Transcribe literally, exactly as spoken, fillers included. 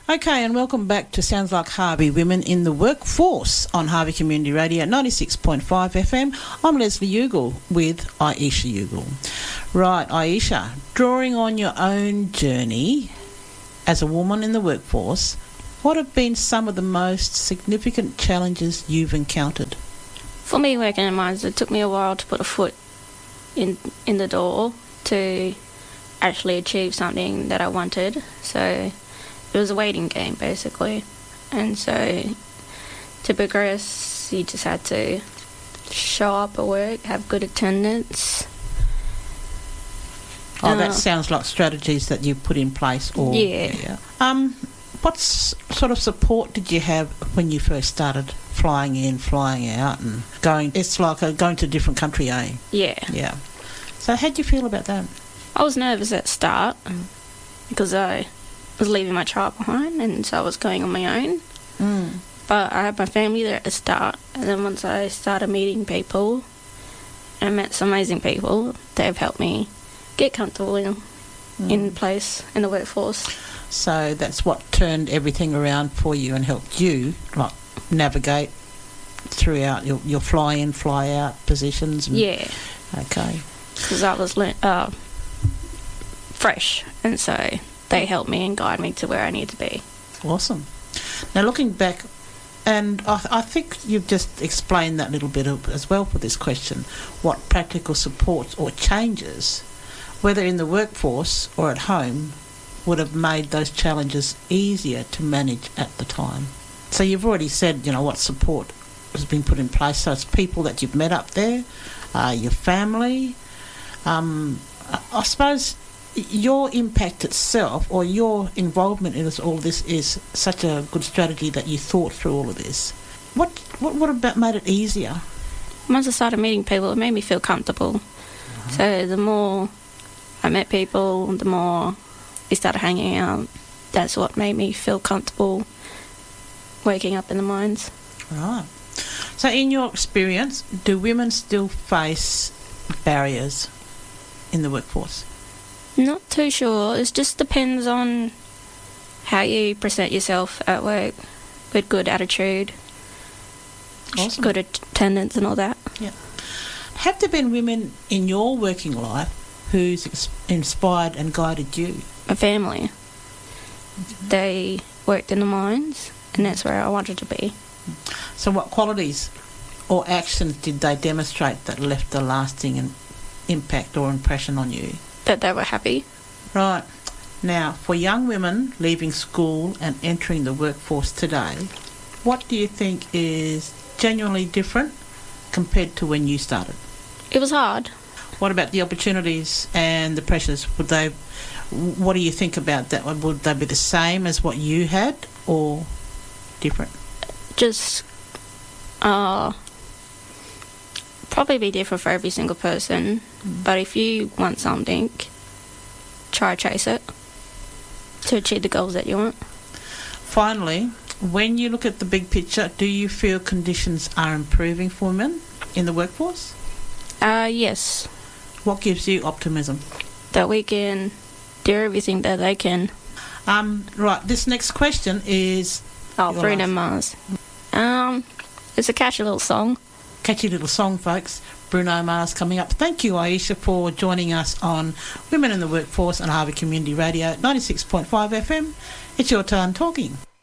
Okay, and welcome back to Sounds Like Harvey, Women in the Workforce on Harvey Community Radio, ninety-six point five F M. I'm Leslie Ugle with Aisha Ugle. Right, Aisha, drawing on your own journey as a woman in the workforce, what have been some of the most significant challenges you've encountered? For me, working in mines, it took me a while to put a foot in in the door to actually achieve something that I wanted. So it was a waiting game, basically. And so to progress, you just had to show up at work, have good attendance. Oh, uh, that sounds like strategies that you put in place. Or, yeah. yeah. Um, what s- sort of support did you have when you first started flying in, flying out, and going? It's like a, going to a different country, eh? Yeah. Yeah. So how do you feel about that? I was nervous at the start because I was leaving my child behind, and so I was going on my own. Mm. But I had my family there at the start, and then once I started meeting people and I met some amazing people, they've helped me get comfortable in, mm. in place in the workforce. So that's what turned everything around for you and helped you like navigate throughout your, your fly-in, fly-out positions? And, yeah. Okay. Because I was uh, fresh, and so they helped me and guide me to where I need to be. Awesome. Now, looking back, and I, I think you've just explained that little bit of, as well for this question, what practical supports or changes, whether in the workforce or at home, would have made those challenges easier to manage at the time. So you've already said, you know, what support has been put in place. So it's people that you've met up there, uh, your family. Um, I, I suppose your impact itself or your involvement in this, all this is such a good strategy that you thought through all of this. What what, what about made it easier? Once I started meeting people, it made me feel comfortable. Uh-huh. So the more I met people, the more we started hanging out. That's what made me feel comfortable waking up in the mines. Right. So in your experience, do women still face barriers in the workforce? Not too sure. It just depends on how you present yourself at work with good attitude, awesome. Good attendance and all that. Yeah. Have there been women in your working life who's ex- inspired and guided you? My family. Mm-hmm. They worked in the mines, and that's where I wanted to be. So what qualities or actions did they demonstrate that left a lasting impact or impression on you? That they were happy. Right. Now, for young women leaving school and entering the workforce today, what do you think is genuinely different compared to when you started? It was hard. What about the opportunities and the pressures? Would they? What do you think about that? Would they be the same as what you had or different? Just uh, probably be different for every single person. Mm. But if you want something, try to chase it to achieve the goals that you want. Finally, when you look at the big picture, do you feel conditions are improving for women in the workforce? Uh, yes. What gives you optimism? That we can do everything that they can. Um, right, this next question is... Oh, Bruno Mars. Um, it's a catchy little song. Catchy little song, folks. Bruno Mars coming up. Thank you, Aisha, for joining us on Women in the Workforce on Harvey Community Radio, ninety-six point five F M. It's your turn talking.